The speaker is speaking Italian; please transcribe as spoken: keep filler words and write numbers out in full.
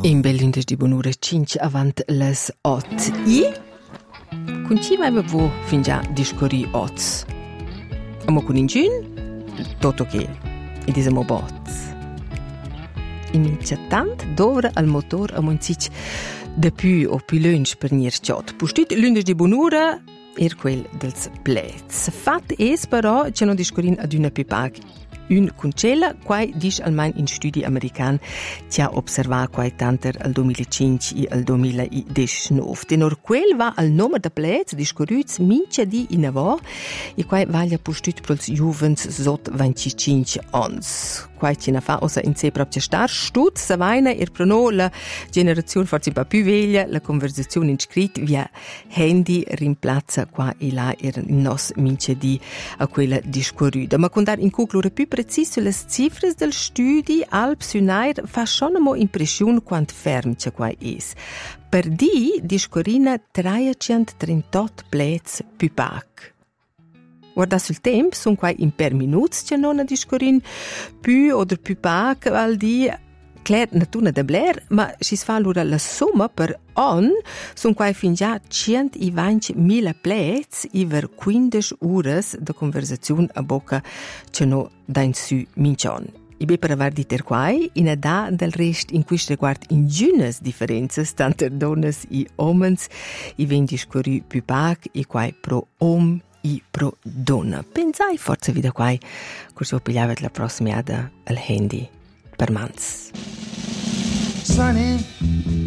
In Berlin di Bonura cinque avant les ot. I? Con chi vai vo fin già discorri ots? Amo con in giun? Toto che. E disamo bots. In tant dovra al motor a monzic de più o più lunch per nir ciot. Pustit lundes di Bonura er quel dels plets. Fat es però c'è no discorin ad una pipac. Un concella, quai dis almeno in studi american, ti ha osservato quai tanter al duemilacinque e al duemiladiciannove. Tenor quel va al nome da plets discorruz mince di in avò e quai vaglia postut pros juvens sot venticinque ans. Quai ci na fa osa in sé proprio star stut sa vaina er prono la generazione forse un po' più veglia la conversazione in scritto via handy rimplazza qua e là er nos mince di a quella discorruda. Ma con dar in conclure più preciso le cifre del studi Alps Unair fa schon mo impressione quant ferm c'è qua is. Per di discorrina trecentotrentotto plets più pac. Guarda sul tempo, sono qua in per minuti c'è non a discorin più o più pac al di Claire natura da Blair, ma si fa allora la somma per on, sono qua fin già centoventimila plets iver quindici ore di conversazione a bocca c'è no da in su mincion. I be per aver di ter quai, in età del rest in cui riguarda in giunas differenze, tanto donnes e omens, i ven discorri più pac e quai pro om i pro donna. Pensai forse vida quai, così pigliava la prossima ada al handy per mans. Sunny